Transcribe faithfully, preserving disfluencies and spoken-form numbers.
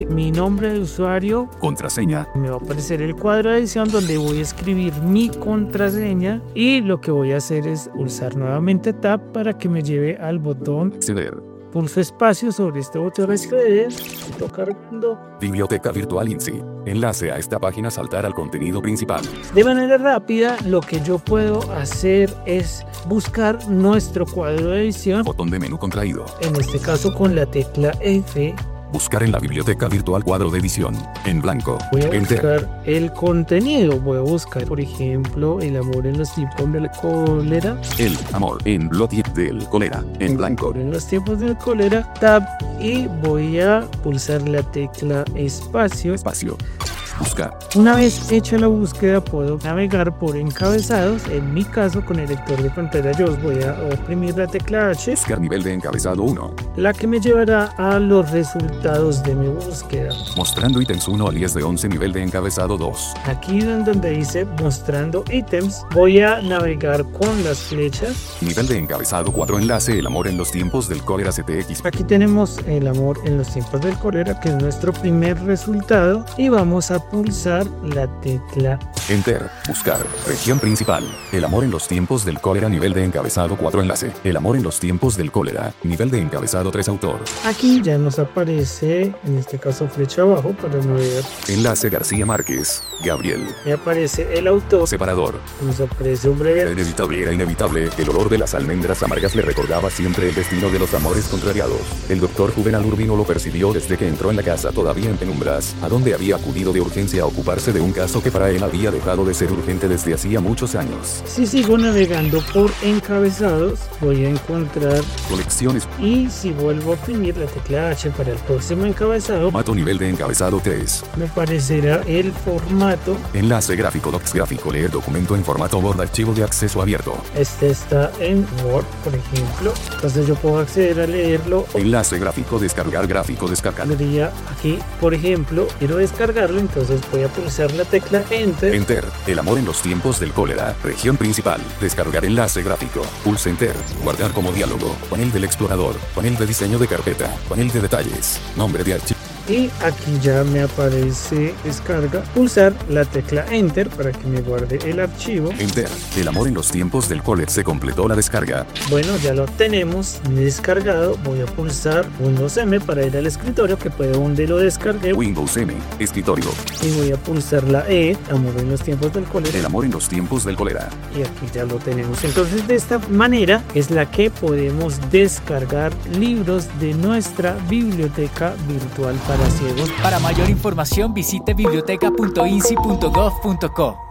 Mi nombre de usuario, contraseña. me va a aparecer el cuadro de edición donde voy a escribir mi contraseña y lo que voy a hacer es pulsar nuevamente Tab para que me lleve al botón Acceder. Pulso espacio sobre este botón acceder, tocar fondo. Biblioteca Virtual I N S I. Enlace a esta página, saltar al contenido principal. De manera rápida, lo que yo puedo hacer es buscar nuestro cuadro de edición. Botón de menú contraído. En este caso con la tecla F. Buscar en la biblioteca virtual cuadro de edición. En blanco. Voy a Enter. buscar el contenido. Voy a buscar, por ejemplo, el amor en los tiempos del cólera. El amor en los tiempos del cólera. En blanco. En los tiempos del cólera. Tab. Y voy a pulsar la tecla espacio. Espacio. Buscar. Una vez hecha la búsqueda, puedo navegar por encabezados. En mi caso, con el lector de pantalla, yo voy a oprimir la tecla H, Buscar nivel de encabezado uno. la que me llevará a los resultados de mi búsqueda. Mostrando ítems uno al diez de once, nivel de encabezado dos. Aquí donde dice mostrando ítems, voy a navegar con las flechas. Nivel de encabezado cuatro, enlace el amor en los tiempos del cólera C T X. Aquí tenemos el amor en los tiempos del cólera, que es nuestro primer resultado, y vamos a pulsar la tecla Enter. Buscar. Región principal. El amor en los tiempos del cólera, nivel de encabezado cuatro, enlace. El amor en los tiempos del cólera, nivel de encabezado tres, autor. Aquí ya nos aparece, en este caso, flecha abajo para no ver. Enlace García Márquez. Gabriel. Me aparece el autor, Separador. nos aparece un breve. Era inevitable, era inevitable. El olor de las almendras amargas le recordaba siempre el destino de los amores contrariados. El doctor Juvenal Urbino lo percibió desde que entró en la casa, todavía en penumbras, a donde había acudido de urgencia a ocuparse de un caso que para él había dejado de ser urgente desde hacía muchos años. Si sigo navegando por encabezados, voy a encontrar, Colecciones. y si vuelvo a oprimir la tecla H para el próximo encabezado, Mato nivel de encabezado tres. me aparecerá el formato. Enlace gráfico, docs gráfico, leer documento en formato Word, archivo de acceso abierto. Este está en Word, por ejemplo. Entonces yo puedo acceder a leerlo. Enlace gráfico, descargar gráfico, descargar. Podría aquí, por ejemplo, quiero descargarlo, entonces voy a pulsar la tecla Enter. Enter. El amor en los tiempos del cólera. Región principal. Descargar enlace gráfico. Pulse Enter. Guardar como diálogo. Panel del explorador. Panel de diseño de carpeta. Panel de detalles. Nombre de archivo. Y aquí ya me aparece descarga. Pulsar la tecla Enter para que me guarde el archivo. Enter. El amor en los tiempos del cólera. Se completó la descarga. Bueno, ya lo tenemos descargado. Voy a pulsar Windows M para ir al escritorio, que fue donde lo descargué. Windows M. Escritorio. Y voy a pulsar la E, amor en los tiempos del cólera. El amor en los tiempos del cólera. Y aquí ya lo tenemos. Entonces, de esta manera es la que podemos descargar libros de nuestra biblioteca virtual para ciegos. Para mayor información visite biblioteca punto insi punto gov punto co.